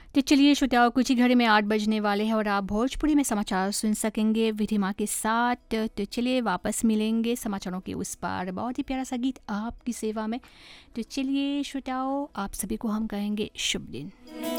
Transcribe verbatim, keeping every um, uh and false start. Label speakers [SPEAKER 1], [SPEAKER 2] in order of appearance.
[SPEAKER 1] तो चलिए श्रोताओं, कुछ ही घड़ी में आठ बजने वाले हैं और आप भोजपुरी में समाचार सुन सकेंगे विधिमा के साथ। तो चलिए वापस मिलेंगे समाचारों के उस पार, बहुत ही प्यारा सा गीत आपकी सेवा में। तो चलिए श्रोताओं, आप सभी को हम कहेंगे शुभ दिन।